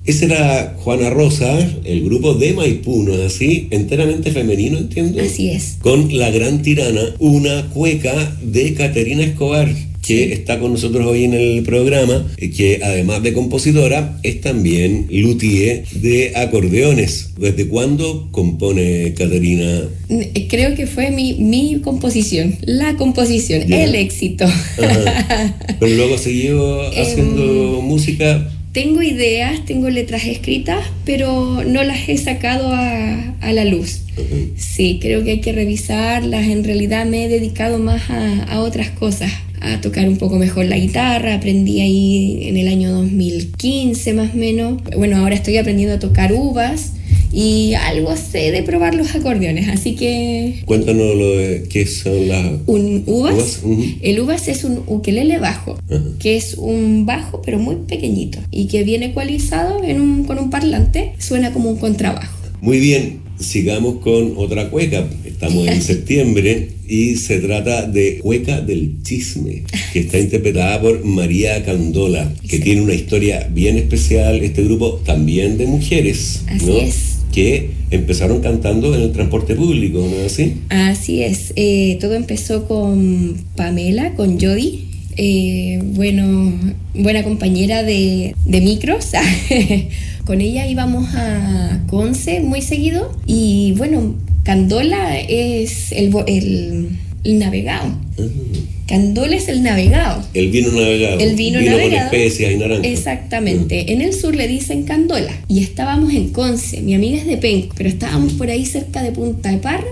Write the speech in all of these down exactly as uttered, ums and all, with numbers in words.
Esa era Juana Rosa, el grupo de Maipú, ¿no es así? Enteramente femenino, entiendo. Así es. Con La Gran Tirana, una cueca de Caterina Escobar, que está con nosotros hoy en el programa, que además de compositora, es también luthier de acordeones. ¿Desde cuándo compone Caterina? Creo que fue mi, mi composición, la composición, yeah. el éxito. Ajá. Pero luego siguió haciendo um, música. Tengo ideas, tengo letras escritas, pero no las he sacado a, a la luz. Uh-huh. Sí, creo que hay que revisarlas. En realidad me he dedicado más a, a otras cosas, a tocar un poco mejor la guitarra. Aprendí ahí en el año dos mil quince más o menos. Bueno, ahora estoy aprendiendo a tocar uvas y algo sé de probar los acordeones, así que... Cuéntanos lo de qué son las... Un uvas, ¿Uvas? Uh-huh. El uvas es un ukelele bajo, uh-huh. que es un bajo pero muy pequeñito y que viene ecualizado en un, con un parlante, suena como un contrabajo. Muy bien, sigamos con otra cueca. Estamos en septiembre y se trata de Cueca del Chisme, que está interpretada por María Candola, que sí. tiene una historia bien especial. Este grupo también de mujeres, Así ¿no? es. Que empezaron cantando en el transporte público, ¿no es así? Así es. Eh, todo empezó con Pamela, con Jody. Eh, bueno, buena compañera de, de micros. Con ella íbamos a Conce muy seguido. Y bueno, Candola es el, el, el navegado. Uh-huh. Candola es el navegado. El vino navegado. El vino, vino navegado. Con especias y naranjas. Exactamente. Uh-huh. En el sur le dicen Candola. Y estábamos en Conce. Mi amiga es de Penco, pero estábamos por ahí cerca de Punta de Parra.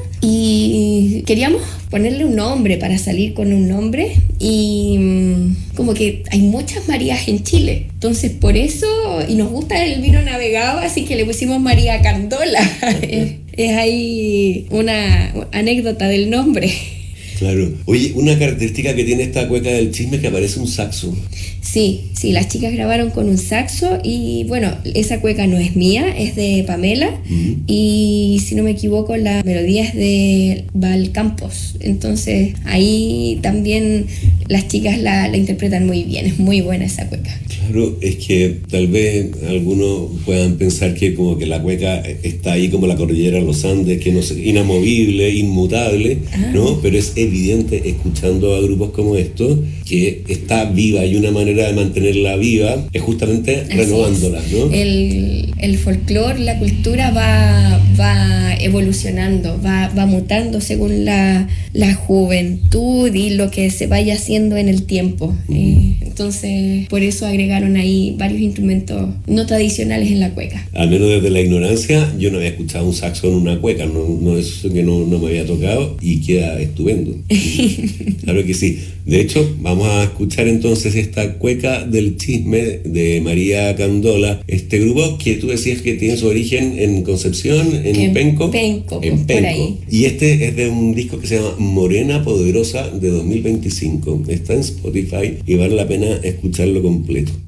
Y queríamos ponerle un nombre para salir con un nombre. Y como que hay muchas Marías en Chile. Entonces por eso, y nos gusta el vino navegado, así que le pusimos María Candola. es, es ahí una anécdota del nombre. Claro. Oye, una característica que tiene esta Cueca del Chisme es que aparece un saxo. Sí, sí, las chicas grabaron con un saxo y bueno, esa cueca no es mía, es de Pamela. Uh-huh. Y si no me equivoco la melodía es de Val Campos. Entonces ahí también las chicas la, la interpretan muy bien, es muy buena esa cueca. Claro, es que tal vez algunos puedan pensar que como que la cueca está ahí como la cordillera de los Andes, que no es inamovible, inmutable, ah. ¿no? Pero es evidente escuchando a grupos como estos que está viva y una manera de mantenerla viva es justamente Así renovándola, es. ¿no? El, el folclore, la cultura va, va evolucionando, va, va mutando según la, la juventud y lo que se vaya haciendo en el tiempo. Uh-huh. Eh, entonces, por eso agregaron ahí varios instrumentos no tradicionales en la cueca. Al menos desde la ignorancia, yo no había escuchado un saxo en una cueca, no, no es que no, no me había tocado y queda estupendo. Claro que sí. De hecho, vamos a escuchar entonces esta Cueca del Chisme de María Candola, este grupo que tú decías que tiene su origen en Concepción, en, en Penco. Penco, en Penco. Por ahí. Y este es de un disco que se llama Morena Poderosa de dos mil veinticinco. Está en Spotify y vale la pena escucharlo completo.